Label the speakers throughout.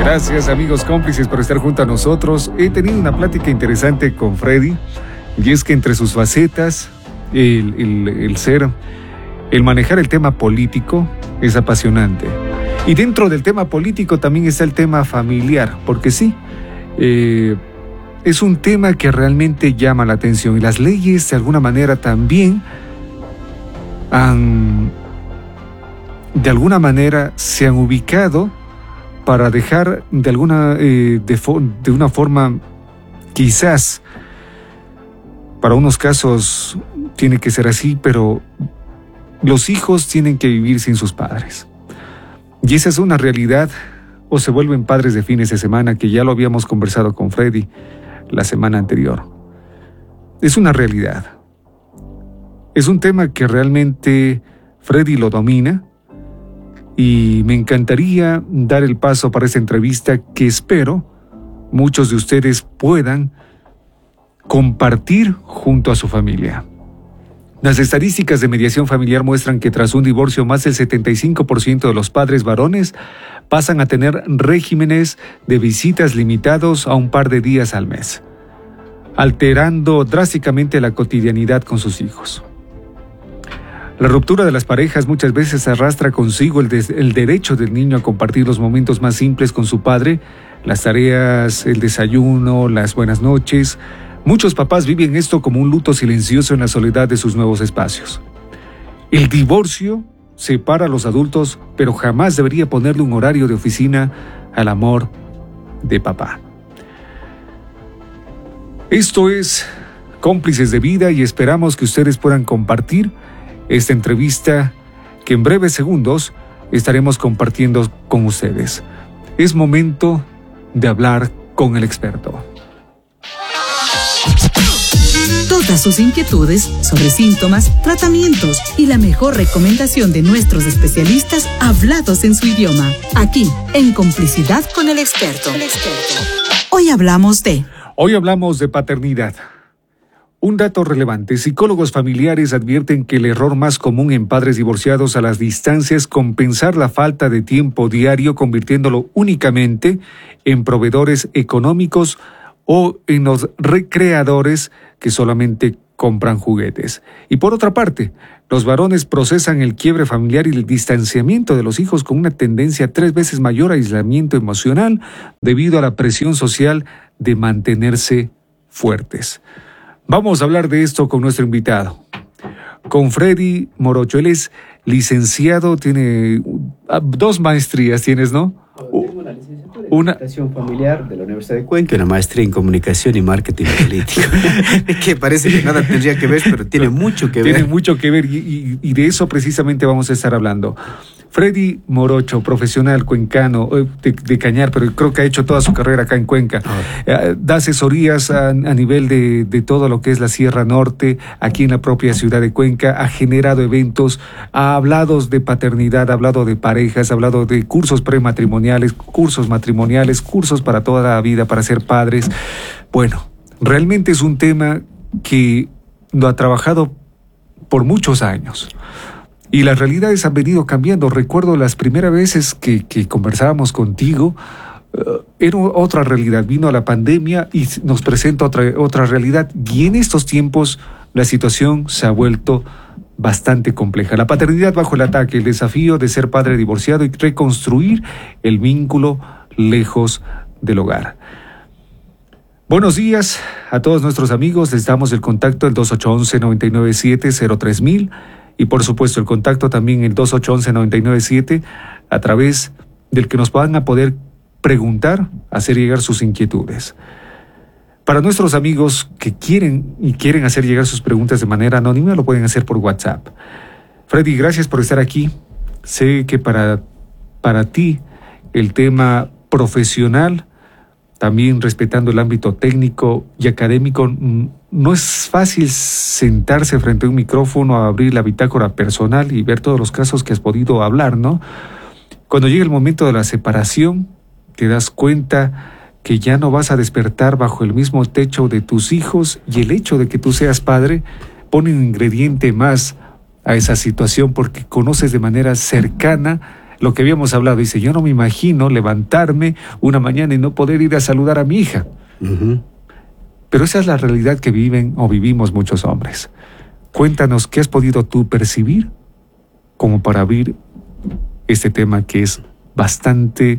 Speaker 1: Gracias, amigos cómplices, por estar junto a nosotros. He tenido una plática interesante con Freddy, y es que entre sus facetas, el manejar el tema político es apasionante. Y dentro del tema político también está el tema familiar, porque sí, es un tema que realmente llama la atención. Y las leyes, de alguna manera, también de alguna manera se han ubicado para dejar de una forma, quizás para unos casos tiene que ser así, pero los hijos tienen que vivir sin sus padres. Y esa es una realidad, o se vuelven padres de fines de semana, que ya lo habíamos conversado con Freddy la semana anterior. Es una realidad. Es un tema que realmente Freddy lo domina, y me encantaría dar el paso para esta entrevista que espero muchos de ustedes puedan compartir junto a su familia. Las estadísticas de mediación familiar muestran que tras un divorcio, más del 75% de los padres varones pasan a tener regímenes de visitas limitados a un par de días al mes, alterando drásticamente la cotidianidad con sus hijos. La ruptura de las parejas muchas veces arrastra consigo el derecho del niño a compartir los momentos más simples con su padre, las tareas, el desayuno, las buenas noches. Muchos papás viven esto como un luto silencioso en la soledad de sus nuevos espacios. El divorcio separa a los adultos, pero jamás debería ponerle un horario de oficina al amor de papá. Esto es Cómplices de Vida, y esperamos que ustedes puedan compartir esta entrevista que en breves segundos estaremos compartiendo con ustedes. Es momento de hablar con el experto.
Speaker 2: Todas sus inquietudes sobre síntomas, tratamientos y la mejor recomendación de nuestros especialistas hablados en su idioma. Aquí, en Complicidad con el experto. Hoy hablamos de
Speaker 1: paternidad. Un dato relevante: psicólogos familiares advierten que el error más común en padres divorciados a las distancias es compensar la falta de tiempo diario, convirtiéndolo únicamente en proveedores económicos o en los recreadores que solamente compran juguetes. Y por otra parte, los varones procesan el quiebre familiar y el distanciamiento de los hijos con una tendencia 3 veces mayor a aislamiento emocional debido a la presión social de mantenerse fuertes. Vamos a hablar de esto con nuestro invitado, con Freddy Morocho. Él es licenciado, tiene 2 maestrías, ¿tienes, no?
Speaker 3: Tengo una licenciatura en Comunicación Familiar de la Universidad de Cuenca, una maestría en Comunicación y Marketing Político. Que parece que nada tendría que ver, pero tiene mucho que ver.
Speaker 1: Tiene mucho que ver, y de eso precisamente vamos a estar hablando. Freddy Morocho, profesional cuencano, de Cañar, pero creo que ha hecho toda su carrera acá en Cuenca. Da asesorías a nivel de todo lo que es la Sierra Norte, aquí en la propia ciudad de Cuenca. Ha generado eventos, ha hablado de paternidad, ha hablado de parejas, ha hablado de cursos prematrimoniales, cursos matrimoniales, cursos para toda la vida, para ser padres. Bueno, realmente es un tema que lo ha trabajado por muchos años. Y las realidades han venido cambiando. Recuerdo las primeras veces que conversábamos contigo, era otra realidad. Vino la pandemia y nos presenta otra realidad. Y en estos tiempos la situación se ha vuelto bastante compleja. La paternidad bajo el ataque, el desafío de ser padre divorciado y reconstruir el vínculo lejos del hogar. Buenos días a todos nuestros amigos. Les damos el contacto el 2811-997-03000. Y por supuesto el contacto también el 2811-997, a través del que nos van a poder preguntar, hacer llegar sus inquietudes. Para nuestros amigos que quieren hacer llegar sus preguntas de manera anónima, lo pueden hacer por WhatsApp. Freddy, gracias por estar aquí. Sé que para ti el tema profesional, también respetando el ámbito técnico y académico, no es fácil sentarse frente a un micrófono, a abrir la bitácora personal y ver todos los casos que has podido hablar, ¿no? Cuando llega el momento de la separación, te das cuenta que ya no vas a despertar bajo el mismo techo de tus hijos, y el hecho de que tú seas padre pone un ingrediente más a esa situación, porque conoces de manera cercana lo que habíamos hablado. Dice, yo no me imagino levantarme una mañana y no poder ir a saludar a mi hija. Pero esa es la realidad que viven o vivimos muchos hombres. Cuéntanos, ¿qué has podido tú percibir como para abrir este tema que es bastante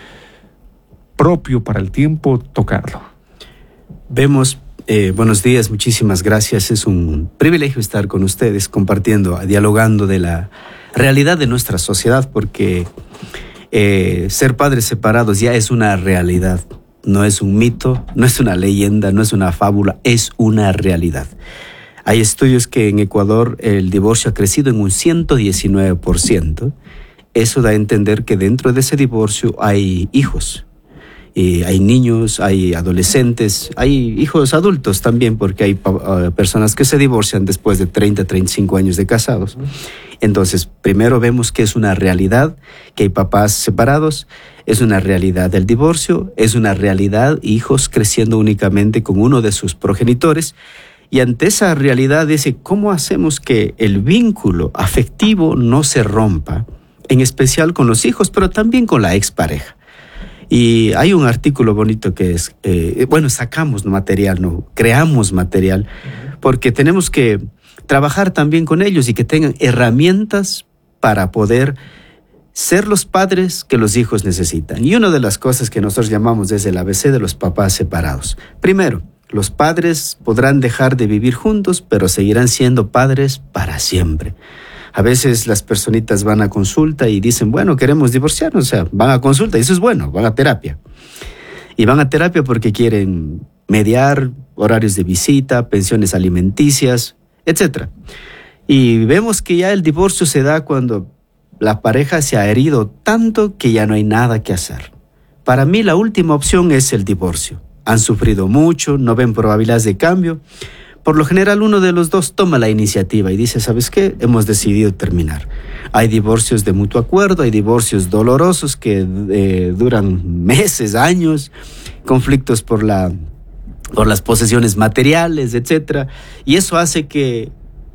Speaker 1: propio para el tiempo tocarlo?
Speaker 3: Vemos, buenos días, muchísimas gracias. Es un privilegio estar con ustedes compartiendo, dialogando de la realidad de nuestra sociedad, porque ser padres separados ya es una realidad. No es un mito, no es una leyenda, no es una fábula, es una realidad. Hay estudios que en Ecuador el divorcio ha crecido en un 119%. Eso da a entender que dentro de ese divorcio hay hijos. Hay niños, hay adolescentes, hay hijos adultos también, porque hay personas que se divorcian después de 30, 35 años de casados. Entonces, primero vemos que es una realidad, que hay papás separados, es una realidad el divorcio, es una realidad hijos creciendo únicamente con uno de sus progenitores. Y ante esa realidad dice, ¿cómo hacemos que el vínculo afectivo no se rompa? En especial con los hijos, pero también con la expareja. Y hay un artículo bonito que es, sacamos material, no, creamos material, porque tenemos que trabajar también con ellos y que tengan herramientas para poder ser los padres que los hijos necesitan. Y una de las cosas que nosotros llamamos desde el ABC de los papás separados. Primero, los padres podrán dejar de vivir juntos, pero seguirán siendo padres para siempre. A veces las personitas van a consulta y dicen, bueno, queremos divorciarnos, o sea, van a consulta y eso es bueno, van a terapia. Y van a terapia porque quieren mediar horarios de visita, pensiones alimenticias, etc. Y vemos que ya el divorcio se da cuando la pareja se ha herido tanto que ya no hay nada que hacer. Para mí la última opción es el divorcio. Han sufrido mucho, no ven probabilidades de cambio. Por lo general, uno de los dos toma la iniciativa y dice, ¿sabes qué? Hemos decidido terminar. Hay divorcios de mutuo acuerdo, hay divorcios dolorosos que duran meses, años, conflictos por las posesiones materiales, etc. Y eso hace que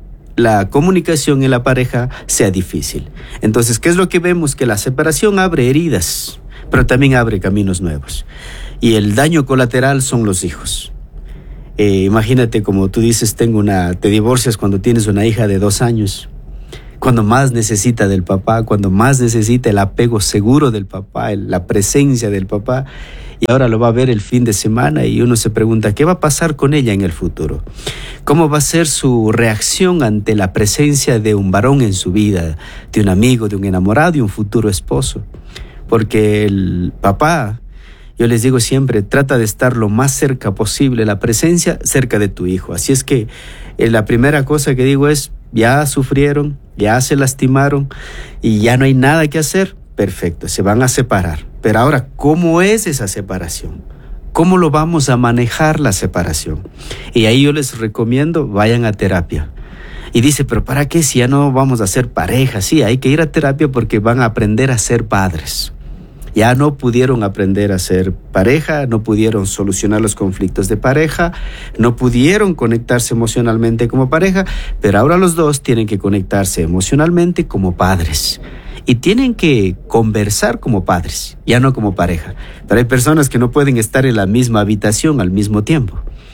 Speaker 3: la comunicación en la pareja sea difícil. Entonces, ¿qué es lo que vemos? Que la separación abre heridas, pero también abre caminos nuevos. Y el daño colateral son los hijos. Imagínate, como tú dices, te divorcias cuando tienes una hija de 2 años, cuando más necesita del papá, cuando más necesita el apego seguro del papá, la presencia del papá, y ahora lo va a ver el fin de semana y uno se pregunta, ¿qué va a pasar con ella en el futuro? ¿Cómo va a ser su reacción ante la presencia de un varón en su vida, de un amigo, de un enamorado, de un futuro esposo? Porque el papá, yo les digo siempre, trata de estar lo más cerca posible, la presencia cerca de tu hijo. Así es que la primera cosa que digo es, ya sufrieron, ya se lastimaron y ya no hay nada que hacer. Perfecto, se van a separar. Pero ahora, ¿cómo es esa separación? ¿Cómo lo vamos a manejar la separación? Y ahí yo les recomiendo, vayan a terapia. Y dice, ¿pero para qué si ya no vamos a ser pareja? Sí, hay que ir a terapia porque van a aprender a ser padres. Ya no pudieron aprender a ser pareja, no pudieron solucionar los conflictos de pareja, no pudieron conectarse emocionalmente como pareja, pero ahora los dos tienen que conectarse emocionalmente como padres. Y tienen que conversar como padres, ya no como pareja. Pero hay personas que no pueden estar en la misma habitación al mismo tiempo,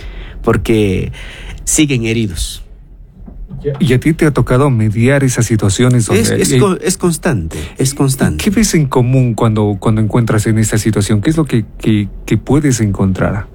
Speaker 3: porque siguen heridos.
Speaker 1: ¿Y a ti te ha tocado mediar esas situaciones?
Speaker 3: Es constante, es constante.
Speaker 1: ¿Qué ves en común cuando encuentras en esta situación? ¿Qué es lo que puedes encontrar?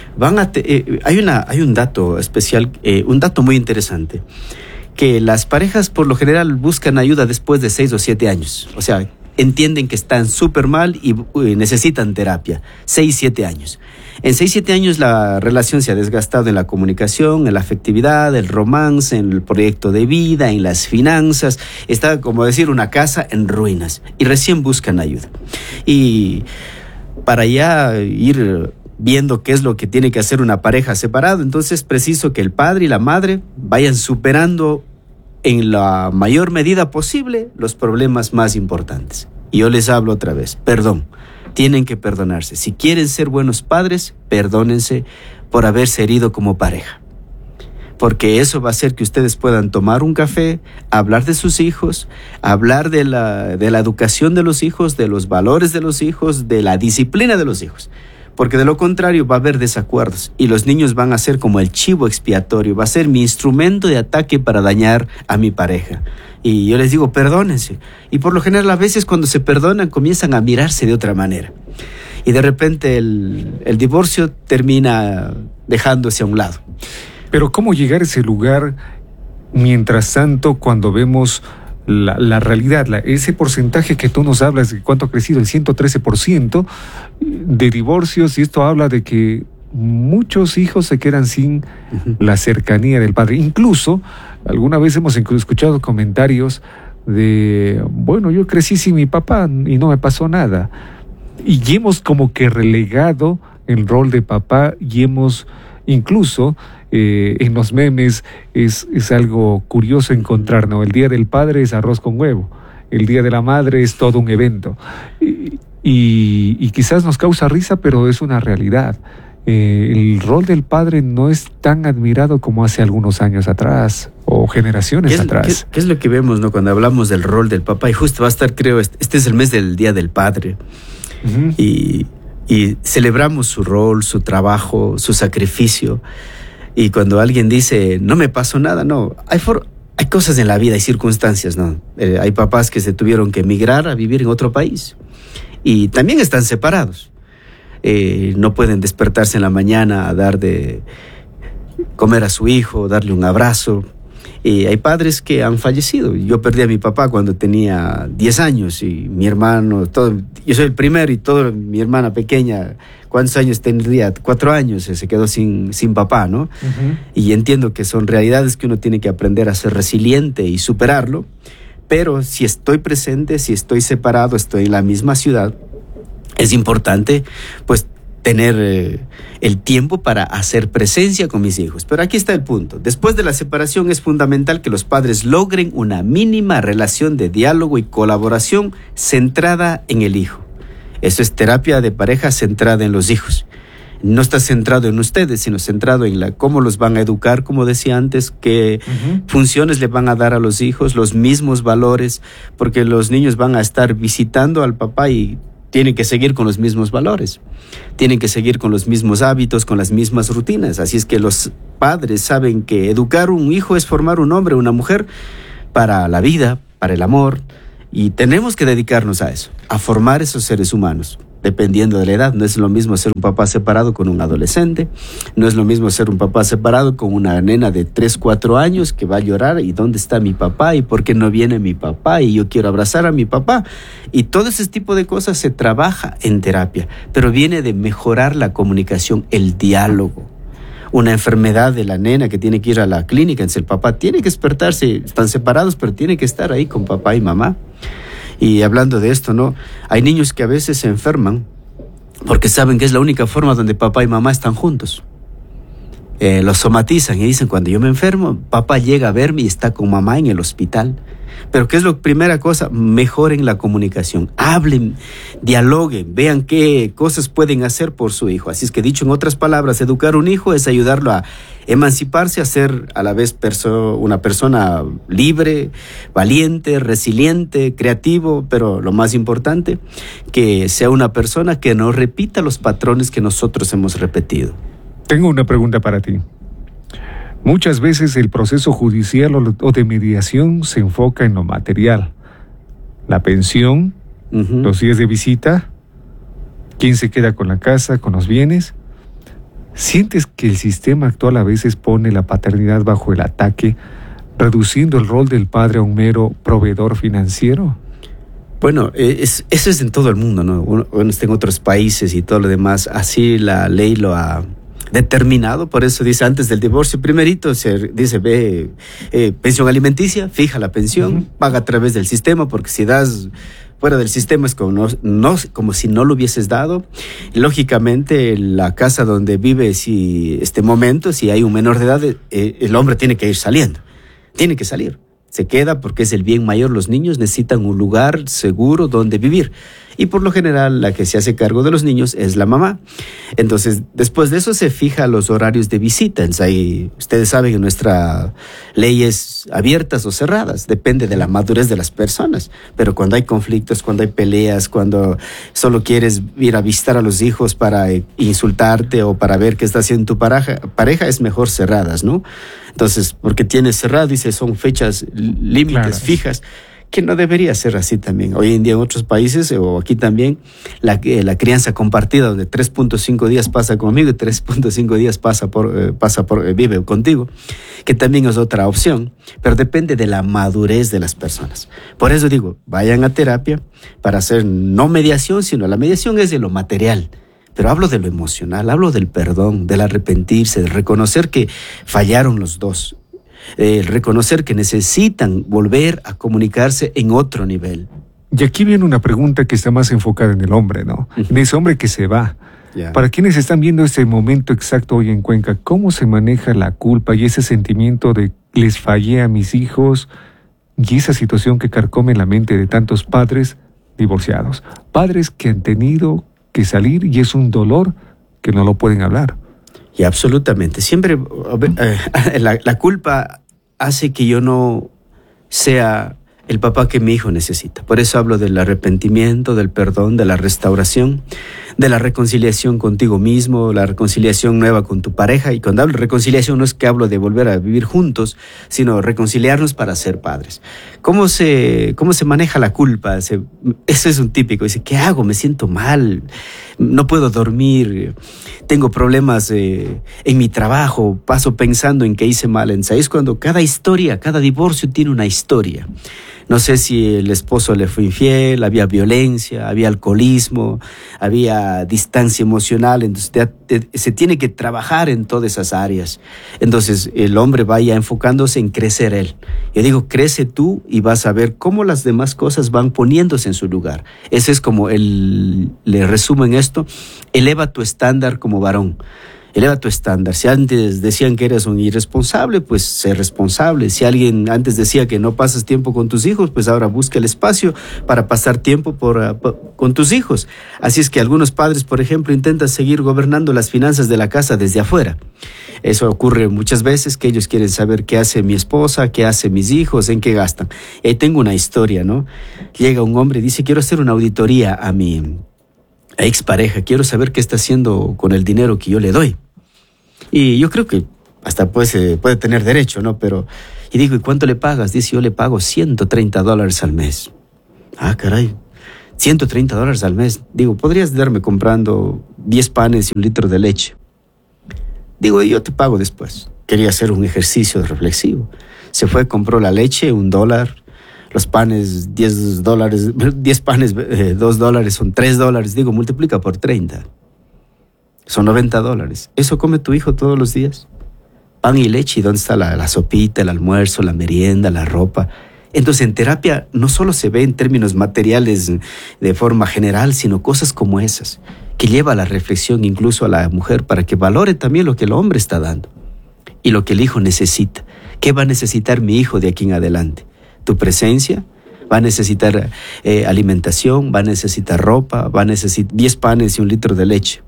Speaker 3: Hay un dato especial, un dato muy interesante, que las parejas por lo general buscan ayuda después de 6 o 7 años. O sea, entienden que están súper mal y necesitan terapia. 6, 7 años. En 6, 7 años la relación se ha desgastado en la comunicación, en la afectividad, el romance, en el proyecto de vida, en las finanzas. Está, como decir, una casa en ruinas y recién buscan ayuda. Y para ya ir viendo qué es lo que tiene que hacer una pareja separada, entonces es preciso que el padre y la madre vayan superando en la mayor medida posible los problemas más importantes. Y yo les hablo otra vez, perdón. Tienen que perdonarse. Si quieren ser buenos padres, perdónense por haberse herido como pareja. porque eso va a hacer que ustedes puedan tomar un café, hablar de sus hijos, hablar de la educación de los hijos, de los valores de los hijos, de la disciplina de los hijos. Porque de lo contrario va a haber desacuerdos y los niños van a ser como el chivo expiatorio, va a ser mi instrumento de ataque para dañar a mi pareja. Y yo les digo, perdónense. Y por lo general a veces cuando se perdonan comienzan a mirarse de otra manera. Y de repente el divorcio termina dejándose a un lado.
Speaker 1: Pero ¿cómo llegar a ese lugar mientras tanto cuando vemos la realidad, ese porcentaje que tú nos hablas de cuánto ha crecido, el 113% de divorcios, y esto habla de que muchos hijos se quedan sin la cercanía del padre? Incluso, alguna vez hemos escuchado comentarios de, bueno, yo crecí sin mi papá y no me pasó nada. Y hemos como que relegado el rol de papá y hemos incluso... en los memes es algo curioso encontrar, ¿no? El Día del Padre es arroz con huevo, el Día de la Madre es todo un evento. Y quizás nos causa risa, pero es una realidad. El rol del padre no es tan admirado como hace algunos años atrás o generaciones atrás.
Speaker 3: ¿Qué es lo que vemos, no? Cuando hablamos del rol del papá? Y justo va a estar, creo, este es el mes del Día del Padre. Uh-huh. Y celebramos su rol, su trabajo, su sacrificio. Y cuando alguien dice, no me pasó nada, no, hay cosas en la vida, hay circunstancias, ¿no? Hay papás que se tuvieron que emigrar a vivir en otro país y también están separados. No pueden despertarse en la mañana a dar de comer a su hijo, darle un abrazo. Hay padres que han fallecido. Yo perdí a mi papá cuando tenía 10 años y mi hermano, yo soy el primero y toda mi hermana pequeña, ¿cuántos años tendría? 4 años, se quedó sin papá, ¿no? Uh-huh. Y entiendo que son realidades que uno tiene que aprender a ser resiliente y superarlo, pero si estoy presente, si estoy separado, estoy en la misma ciudad, es importante, pues, tener el tiempo para hacer presencia con mis hijos. Pero aquí está el punto. Después de la separación es fundamental que los padres logren una mínima relación de diálogo y colaboración centrada en el hijo. Eso es terapia de pareja centrada en los hijos. No está centrado en ustedes, sino centrado en cómo los van a educar, como decía antes, qué funciones le van a dar a los hijos, los mismos valores, porque los niños van a estar visitando al papá y tienen que seguir con los mismos valores, tienen que seguir con los mismos hábitos, con las mismas rutinas. Así es que los padres saben que educar un hijo es formar un hombre o una mujer para la vida, para el amor, y tenemos que dedicarnos a eso, a formar esos seres humanos, dependiendo de la edad. No es lo mismo ser un papá separado con un adolescente, no es lo mismo ser un papá separado con una nena de 3, 4 años que va a llorar, ¿y dónde está mi papá? ¿Y por qué no viene mi papá? Y yo quiero abrazar a mi papá. Y todo ese tipo de cosas se trabaja en terapia, pero viene de mejorar la comunicación, el diálogo. Una enfermedad de la nena que tiene que ir a la clínica, entonces el papá tiene que despertarse, están separados, pero tiene que estar ahí con papá y mamá. Y hablando de esto, ¿no? Hay niños que a veces se enferman porque saben que es la única forma donde papá y mamá están juntos. Los somatizan y dicen, cuando yo me enfermo, papá llega a verme y está con mamá en el hospital. Pero ¿qué es la primera cosa? Mejoren la comunicación, hablen, dialoguen, vean qué cosas pueden hacer por su hijo. Así es que, dicho en otras palabras, educar a un hijo es ayudarlo a emanciparse, a ser a la vez una persona libre, valiente, resiliente, creativo, pero lo más importante, que sea una persona que no repita los patrones que nosotros hemos repetido.
Speaker 1: Tengo una pregunta para ti. Muchas veces el proceso judicial o de mediación se enfoca en lo material. La pensión, los días de visita, quién se queda con la casa, con los bienes. ¿Sientes que el sistema actual a veces pone la paternidad bajo el ataque, reduciendo el rol del padre a un mero proveedor financiero?
Speaker 3: Bueno, eso es en todo el mundo, ¿no? Uno está en otros países y todo lo demás. Así la ley lo ha determinado. Por eso dice, antes del divorcio, primerito se dice, pensión alimenticia, fija la pensión, paga a través del sistema, porque si das fuera del sistema es como si no lo hubieses dado. Y lógicamente la casa donde vive, si hay un menor de edad, el hombre tiene que ir saliendo, tiene que salir. se queda porque es el bien mayor. Los niños necesitan un lugar seguro donde vivir. Y por lo general la que se hace cargo de los niños es la mamá. Entonces, después de eso se fija los horarios de visita. Ahí, ustedes saben que nuestra ley es abiertas o cerradas, depende de la madurez de las personas. Pero cuando hay conflictos, cuando hay peleas, cuando solo quieres ir a visitar a los hijos para insultarte o para ver qué está haciendo tu pareja, es mejor cerradas, ¿no? Entonces, porque tienes cerrado, dice, son fechas límites fijas, que no debería ser así también. Hoy en día en otros países, o aquí también, la crianza compartida, donde 3.5 días pasa conmigo y 3.5 días vive contigo, que también es otra opción, pero depende de la madurez de las personas. Por eso digo, vayan a terapia para hacer no mediación, sino la mediación es de lo material. Pero hablo de lo emocional, hablo del perdón, del arrepentirse, de reconocer que fallaron los dos. Reconocer que necesitan volver a comunicarse en otro nivel.
Speaker 1: Y aquí viene una pregunta que está más enfocada en el hombre, ¿no? En ese hombre que se va.
Speaker 3: Yeah.
Speaker 1: Para quienes están viendo este momento exacto hoy en Cuenca, ¿cómo se maneja la culpa y ese sentimiento de les fallé a mis hijos y esa situación que carcome la mente de tantos padres divorciados? Padres que han tenido que salir y es un dolor que no lo pueden hablar.
Speaker 3: Y absolutamente. Siempre la culpa hace que yo no sea el papá que mi hijo necesita. Por eso hablo del arrepentimiento, del perdón, de la restauración, de la reconciliación contigo mismo, la reconciliación nueva con tu pareja. Y cuando hablo de reconciliación no es que hablo de volver a vivir juntos, sino reconciliarnos para ser padres. ¿Cómo se maneja la culpa? Ese es un típico. Dice, ¿qué hago? Me siento mal, no puedo dormir, tengo problemas en mi trabajo, paso pensando en que hice mal. Es cuando cada historia, cada divorcio tiene una historia. No sé si el esposo le fue infiel, había violencia, había alcoholismo, había distancia emocional. Entonces se tiene que trabajar en todas esas áreas. Entonces el hombre vaya enfocándose en crecer él. Yo digo, crece tú y vas a ver cómo las demás cosas van poniéndose en su lugar. Ese es como le resumo en esto, eleva tu estándar como varón. Eleva tu estándar. Si antes decían que eres un irresponsable, pues sé responsable. Si alguien antes decía que no pasas tiempo con tus hijos, pues ahora busca el espacio para pasar tiempo con tus hijos. Así es que algunos padres, por ejemplo, intentan seguir gobernando las finanzas de la casa desde afuera. Eso ocurre muchas veces, que ellos quieren saber qué hace mi esposa, qué hace mis hijos, en qué gastan. Y ahí tengo una historia, ¿no? Llega un hombre y dice, quiero hacer una auditoría a mi expareja, quiero saber qué está haciendo con el dinero que yo le doy. Y yo creo que hasta puede tener derecho, ¿no? Y digo, ¿y cuánto le pagas? Dice, yo le pago $130 al mes. Ah, caray, $130 al mes. Digo, ¿podrías darme comprando 10 panes y 1 litro de leche? Digo, yo te pago después. Quería hacer un ejercicio reflexivo. Se fue, compró la leche, $1. Los panes, $10. 10 panes, $2 son $3. Digo, multiplica por 30. Son $90. ¿Eso come tu hijo todos los días? Pan y leche. ¿Y dónde está la sopita, el almuerzo, la merienda, la ropa? Entonces, en terapia no solo se ve en términos materiales de forma general, sino cosas como esas, que lleva a la reflexión incluso a la mujer para que valore también lo que el hombre está dando y lo que el hijo necesita. ¿Qué va a necesitar mi hijo de aquí en adelante? ¿Tu presencia? Va a necesitar alimentación, va a necesitar ropa, va a necesitar 10 panes y 1 litro de leche.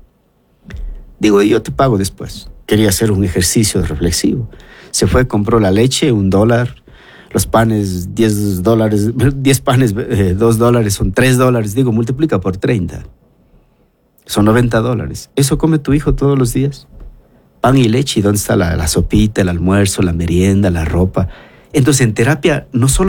Speaker 3: Digo, yo te pago después. Quería hacer un ejercicio reflexivo. Se fue, compró la leche, $1. Los panes, $10. 10 panes, $2 son $3. Digo, multiplica por 30. Son $90. ¿Eso come tu hijo todos los días? Pan y leche. ¿Y dónde está la sopita, el almuerzo, la merienda, la ropa? Entonces, en terapia no solo